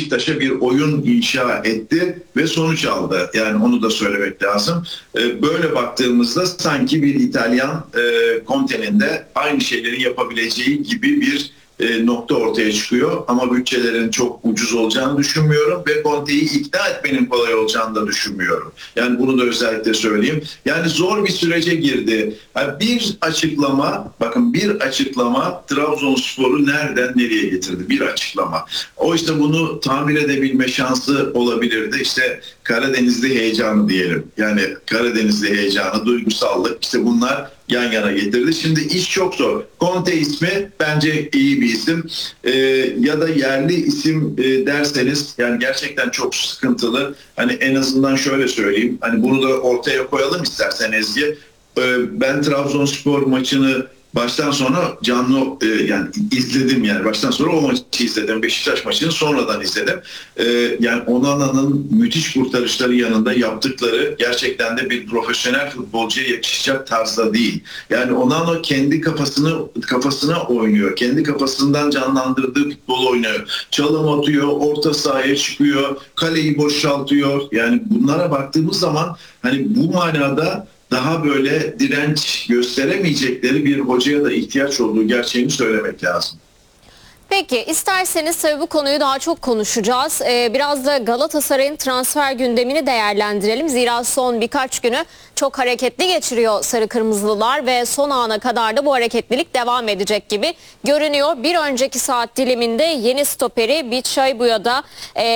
Beşiktaş'a bir oyun inşa etti ve sonuç aldı. Yani onu da söylemek lazım. Böyle baktığımızda sanki bir İtalyan Conte'nin de aynı şeyleri yapabileceği gibi bir nokta ortaya çıkıyor. Ama bütçelerin çok ucuz olacağını düşünmüyorum ve Conte'yi ikna etmenin kolay olacağını da düşünmüyorum. Yani bunu da özellikle söyleyeyim. Yani zor bir sürece girdi. Yani bir açıklama, bakın bir açıklama Trabzonspor'u nereden nereye getirdi? Bir açıklama. O işte bunu tahmin edebilme şansı olabilirdi. İşte Karadenizli heyecanı diyelim. Yani Karadenizli heyecanı, duygusallık, işte bunlar yan yana getirdi. Şimdi iş çok zor. Conte ismi bence iyi bir isim. Ya da yerli isim derseniz yani gerçekten çok sıkıntılı. Hani en azından şöyle söyleyeyim. Hani bunu da ortaya koyalım istersen Ezgi. Ben Trabzonspor maçını baştan sona canlı yani izledim, yani baştan sonra o maçı izledim. Beşiktaş maçını sonradan izledim. Yani Onana'nın müthiş kurtarışları yanında yaptıkları gerçekten de bir profesyonel futbolcuya yakışacak tarzda değil. Yani Onana kendi kafasına oynuyor. Kendi kafasından canlandırdığı futbol oynuyor. Çalım atıyor, orta sahaya çıkıyor, kaleyi boşaltıyor. Yani bunlara baktığımız zaman hani bu manada daha böyle direnç gösteremeyecekleri bir hocaya da ihtiyaç olduğu gerçeğini söylemek lazım. Peki isterseniz tabii bu konuyu daha çok konuşacağız. Biraz da Galatasaray'ın transfer gündemini değerlendirelim. Zira son birkaç günü çok hareketli geçiriyor Sarı Kırmızılılar ve son ana kadar da bu hareketlilik devam edecek gibi görünüyor. Bir önceki saat diliminde yeni stoperi Bicaybu'ya da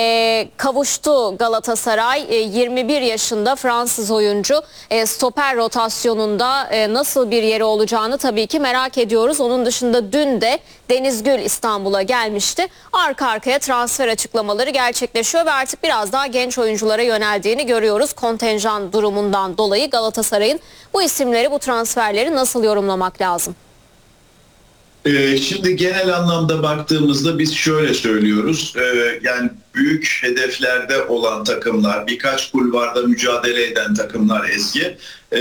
kavuştu Galatasaray. 21 yaşında Fransız oyuncu stoper rotasyonunda nasıl bir yeri olacağını tabii ki merak ediyoruz. Onun dışında dün de Deniz Gül İstanbul'a gelmişti. Arka arkaya transfer açıklamaları gerçekleşiyor ve artık biraz daha genç oyunculara yöneldiğini görüyoruz. Kontenjan durumundan dolayı Galatasaray'ın bu isimleri, bu transferleri nasıl yorumlamak lazım? Şimdi genel anlamda baktığımızda biz şöyle söylüyoruz. Yani büyük hedeflerde olan takımlar, birkaç kulvarda mücadele eden takımlar Ezgi,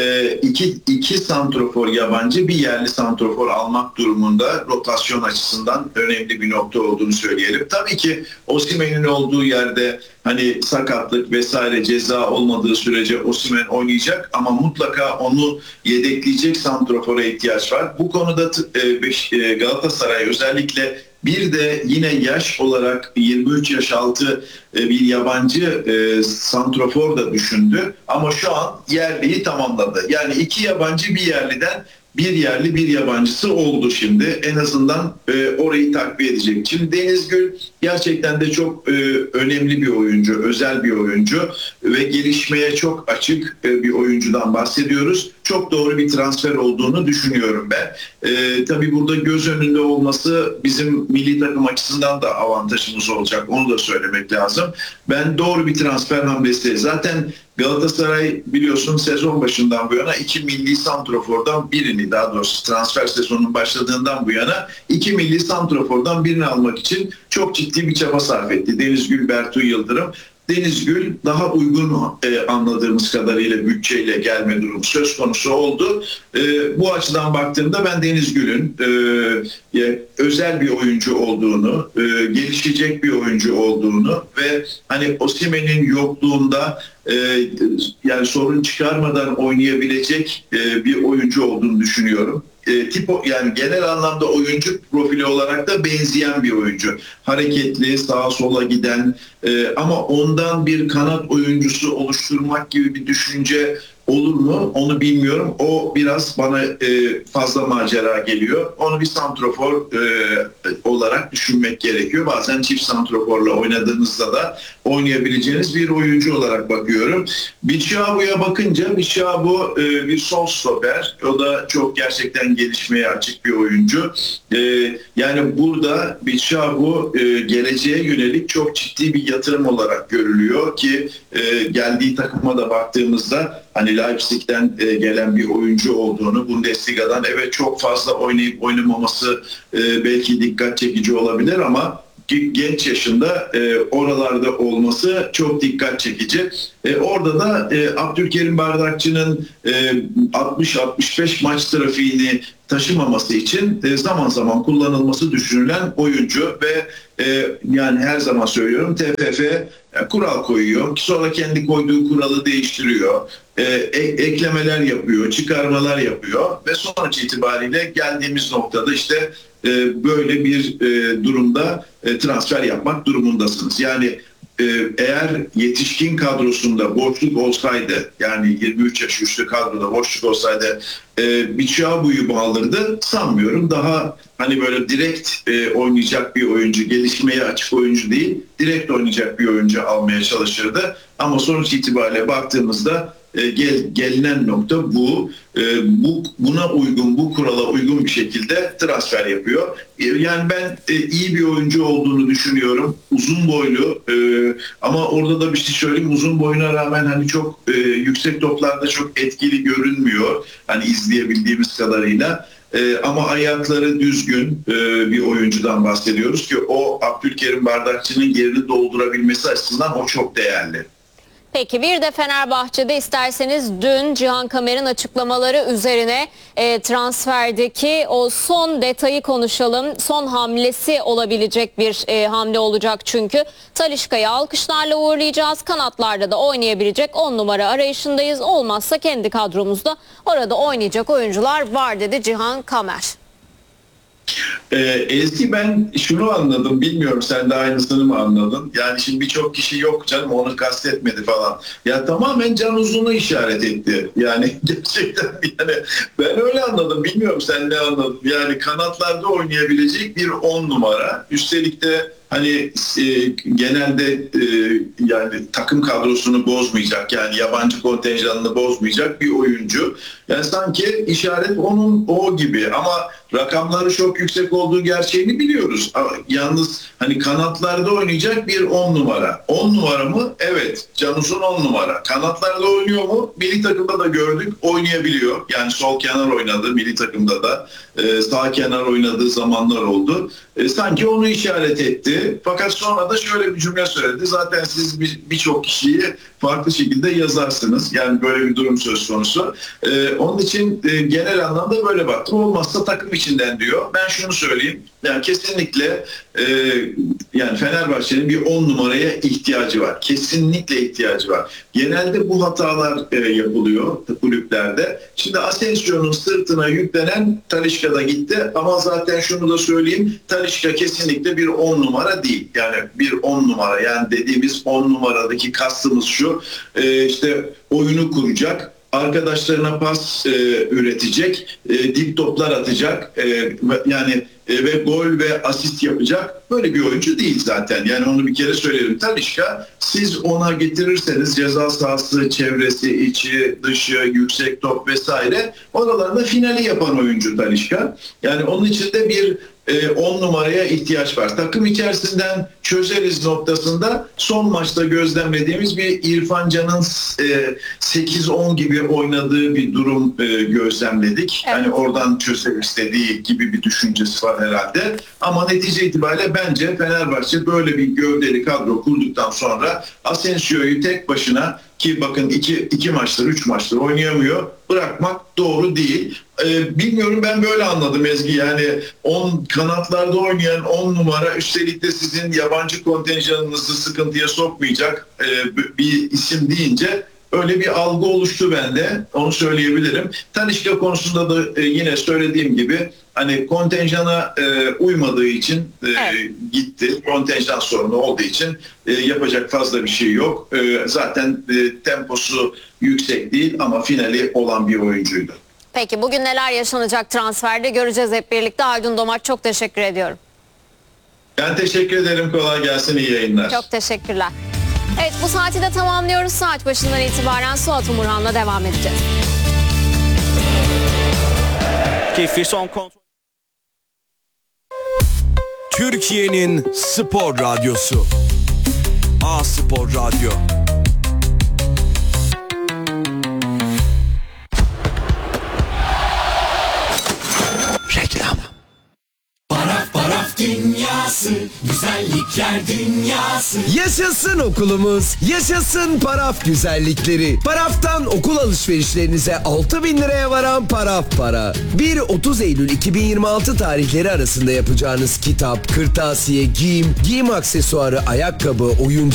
iki santrofor yabancı, bir yerli santrofor almak durumunda rotasyon açısından önemli bir nokta olduğunu söyleyelim. Tabii ki Osimhen'in olduğu yerde hani sakatlık vesaire ceza olmadığı sürece Osimhen oynayacak ama mutlaka onu yedekleyecek santrofora ihtiyaç var. Bu konuda Galatasaray özellikle bir de yine yaş olarak 23 yaş altı bir yabancı santrofor da düşündü. Ama şu an yerliyi tamamladı. Yani iki yabancı bir yerliden bir yerli bir yabancısı oldu şimdi. En azından orayı takviye edecek. Şimdi Deniz Gül gerçekten de çok önemli bir oyuncu, özel bir oyuncu ve gelişmeye çok açık bir oyuncudan bahsediyoruz. Çok doğru bir transfer olduğunu düşünüyorum ben. Tabii burada göz önünde olması bizim milli takım açısından da avantajımız olacak. Onu da söylemek lazım. Ben doğru bir transfer hamlesi. Zaten Galatasaray biliyorsun sezon başından bu yana iki milli santrofordan birini, daha doğrusu transfer sezonunun başladığından bu yana iki milli santrofordan birini almak için çok ciddi bir çaba sarf etti. Deniz Gül, Bertu Yıldırım. Deniz Gül daha uygun anladığımız kadarıyla bütçeyle gelme durumu söz konusu oldu. Bu açıdan baktığımda ben Deniz Gül'ün özel bir oyuncu olduğunu, gelişecek bir oyuncu olduğunu ve hani Osimhen'in yokluğunda yani sorun çıkarmadan oynayabilecek bir oyuncu olduğunu düşünüyorum. Yani genel anlamda oyuncu profili olarak da benzeyen bir oyuncu. Hareketli, sağa sola giden ama ondan bir kanat oyuncusu oluşturmak gibi bir düşünce olur mu? Onu bilmiyorum. O biraz bana fazla macera geliyor. Onu bir santrofor olarak düşünmek gerekiyor. Bazen çift santroforla oynadığınızda da oynayabileceğiniz bir oyuncu olarak bakıyorum. Bicaybu'ya bakınca Bicaybu bir sol stoper. O da çok gerçekten gelişmeye açık bir oyuncu. Yani burada Bicaybu geleceğe yönelik çok ciddi bir yatırım olarak görülüyor ki geldiği takıma da baktığımızda hani Leipzig'ten gelen bir oyuncu olduğunu, Bundesliga'dan evet çok fazla oynayıp oynamaması belki dikkat çekici olabilir ama genç yaşında oralarda olması çok dikkat çekici. Orada da Abdülkerim Bardakçı'nın 60-65 maç trafiğini taşımaması için zaman zaman kullanılması düşünülen oyuncu ve yani her zaman söylüyorum TFF kural koyuyor. Sonra kendi koyduğu kuralı değiştiriyor. Eklemeler yapıyor, çıkarmalar yapıyor ve sonuç itibariyle geldiğimiz noktada işte böyle bir durumda transfer yapmak durumundasınız. Yani eğer yetişkin kadrosunda boşluk olsaydı, yani 23 yaş üstü kadroda boşluk olsaydı bir Thiago'yu mu alırdı sanmıyorum. Daha hani böyle direkt oynayacak bir oyuncu, gelişmeye açık oyuncu değil, direkt oynayacak bir oyuncu almaya çalışırdı. Ama sonuç itibariyle baktığımızda gelinen nokta bu. Buna uygun, bu kurala uygun bir şekilde transfer yapıyor. Yani ben iyi bir oyuncu olduğunu düşünüyorum. Uzun boylu ama orada da bir şey söyleyeyim. Uzun boyuna rağmen hani çok yüksek toplarda çok etkili görünmüyor. Hani izleyebildiğimiz kadarıyla. Ama ayakları düzgün bir oyuncudan bahsediyoruz ki o Abdülkerim Bardakçı'nın yerini doldurabilmesi açısından o çok değerli. Peki bir de Fenerbahçe'de isterseniz dün Cihan Kamer'in açıklamaları üzerine transferdeki o son detayı konuşalım. Son hamlesi olabilecek bir hamle olacak çünkü. Talisca'yı alkışlarla uğurlayacağız. Kanatlarda da oynayabilecek 10 numara arayışındayız. Olmazsa kendi kadromuzda orada oynayacak oyuncular var dedi Cihan Kamer. Ezgi, ben şunu anladım, bilmiyorum sen de aynısını mı anladın? Yani şimdi birçok kişi yok canım onu kastetmedi falan. Ya tamamen Can Uzun'u işaret etti. Yani gerçekten yani ben öyle anladım, bilmiyorum sen ne anladın? Yani kanatlarda oynayabilecek bir 10 numara. Üstelik de hani genelde yani takım kadrosunu bozmayacak, yani yabancı kontenjanını bozmayacak bir oyuncu. Yani sanki işaret onun o gibi ama rakamları çok yüksek olduğu gerçeğini biliyoruz. Yalnız hani kanatlarda oynayacak bir 10 numara. 10 numara mı? Evet. Can Uzun 10 numara. Kanatlarda oynuyor mu? Milli takımda da gördük. Oynayabiliyor. Yani sol kenar oynadı milli takımda da. Sağ kenar oynadığı zamanlar oldu. Sanki onu işaret etti. Fakat sonra da şöyle bir cümle söyledi. Zaten siz birçok kişiyi farklı şekilde yazarsınız. Yani böyle bir durum söz konusu. Onun için genel anlamda böyle baktım. Olmazsa takım içinden diyor. Ben şunu söyleyeyim. Yani kesinlikle yani Fenerbahçe'nin bir 10 numaraya ihtiyacı var. Kesinlikle ihtiyacı var. Genelde bu hatalar yapılıyor kulüplerde. Şimdi Asensio'nun sırtına yüklenen Talisca'da gitti ama zaten şunu da söyleyeyim. Talisca kesinlikle bir 10 numara değil. Yani bir 10 numara, yani dediğimiz 10 numaradaki kastımız şu. İşte oyunu kuracak, arkadaşlarına pas üretecek, dip toplar atacak, yani ve gol ve asist yapacak böyle bir oyuncu değil zaten. Yani onu bir kere söyleyelim. Talisca, siz ona getirirseniz ceza sahası, çevresi, içi, dışı, yüksek top vesaire oralarda finali yapan oyuncu Talisca. Yani onun için de bir 10 numaraya ihtiyaç var. Takım içerisinden çözeriz noktasında son maçta gözlemlediğimiz bir İrfan Can'ın 8-10 gibi oynadığı bir durum gözlemledik. Evet. Yani oradan çözeriz dediği gibi bir düşüncesi var herhalde. Ama netice itibariyle bence Fenerbahçe böyle bir gövdeli kadro kurduktan sonra Asensio'yu tek başına, ki bakın iki maçtır, 3 maçtır oynayamıyor, bırakmak doğru değil. Bilmiyorum, ben böyle anladım Ezgi. Yani 10 kanatlarda oynayan 10 numara, üstelik de sizin yabancı kontenjanınızı sıkıntıya sokmayacak bir isim deyince öyle bir algı oluştu bende. Onu söyleyebilirim. Talisca konusunda da yine söylediğim gibi hani kontenjana uymadığı için evet, gitti. Kontenjan sorunu olduğu için yapacak fazla bir şey yok. Zaten temposu yüksek değil ama finali olan bir oyuncuydu. Peki bugün neler yaşanacak transferde göreceğiz hep birlikte. Haldun Domaç, çok teşekkür ediyorum. Ben teşekkür ederim. Kolay gelsin. İyi yayınlar. Çok teşekkürler. Evet, bu saati de tamamlıyoruz. Saat başından itibaren Suat Umurhan'la devam edeceğiz. Türkiye'nin spor radyosu. A-Spor Radyo. Reklam. Paraf paraf dünyası. güzellikler dünyası. Yaşasın okulumuz, yaşasın Paraf güzellikleri. Paraf'tan okul alışverişlerinize 6.000 liraya varan Paraf Para. 1-30 Eylül 2026 tarihleri arasında yapacağınız kitap, kırtasiye, giyim aksesuarı, ayakkabı, oyuncak,